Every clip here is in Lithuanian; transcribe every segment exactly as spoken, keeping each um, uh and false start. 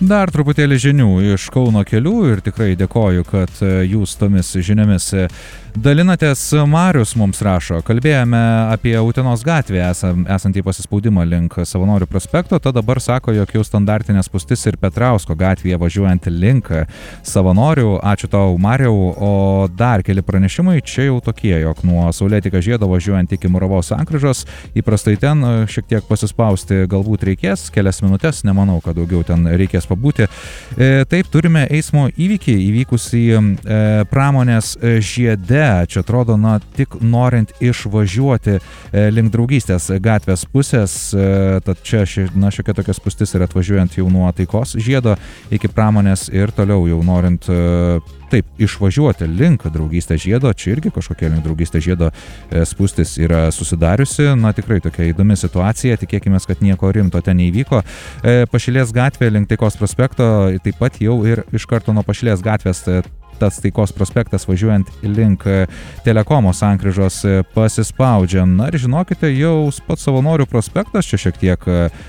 Dar truputėlį žinių iš Kauno kelių ir tikrai dėkoju, kad jūs tomis žiniomis dalinatės. Marius mums rašo, kalbėjome apie Utenos gatvę esam, esantį pasispaudimą link Savanorių prospekto, tad dabar sako, jog jau standartinė spūstis ir Petrausko gatvėje važiuojant link Savanorių. Ačiū tau, Mariau. O dar keli pranešimai čia jau tokie, jog nuo Saulėtekio žiedo važiuojant iki Muravos sankryžos, įprastai ten šiek tiek pasispausti galbūt reikės, kelias minutės, nemanau, kad daugiau ten reikės pabūti. E, taip, turime eismo įvykį įvykusį e, pramonės žiede. Čia atrodo, na, tik norint išvažiuoti e, link Draugystės gatvės pusės, e, tad čia, ši, na, šiokia tokia spūstis yra atvažiuojant jau nuo Taikos žiedo iki pramonės ir toliau jau norint e, taip, išvažiuoti link Draugystės žiedo, čia irgi kažkokia link Draugystės žiedo e, spūstis yra susidariusi, na, tikrai tokia įdomi situacija, tikėkime, kad nieko rimto ten neįvyko. E, Pašilės gatvė link Taikos prospekto, taip pat jau ir iš karto nuo Pašilės gatvės e, tas Taikos prospektas važiuojant link Telekomo sankryžos pasispaudžia. Na ir žinokite, jau pats Savanorių prospektas čia šiek tiek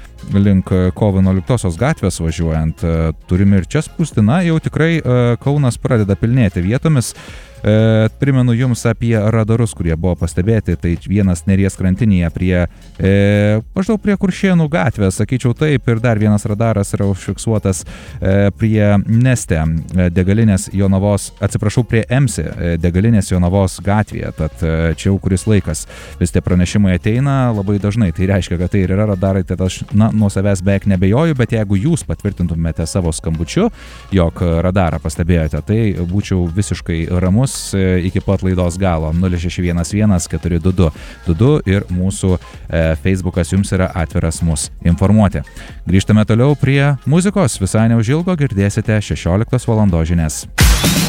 link kovo vienuoliktosios gatvės važiuojant. Turime ir čia spūsti, na jau tikrai Kaunas pradeda pilnėti vietomis. E, primenu jums apie radarus, kurie buvo pastebėti, tai vienas Neries krantinėje prie, e, maždaug prie Kuršėnų gatvės, sakyčiau taip, ir dar vienas radaras yra užfiksuotas e, prie Neste degalinės Jonavos, atsiprašau, prie Emsi degalinės Jonavos gatvėje, tad e, čia jau kuris laikas vis tie pranešimai ateina labai dažnai, tai reiškia, kad tai ir yra radarai, tai aš, na, nuo savęs beveik nebejoju, bet jeigu jūs patvirtintumėte savo skambučiu, jog radarą pastebėjote, tai būčiau visiškai ramus iki pat laidos galo. nulis šeši vienas vienas keturi du du du du ir mūsų e, Facebookas jums yra atviras mus informuoti. Grįžtame toliau prie muzikos. Visai neužilgo girdėsite šešioliktos valandos žinias.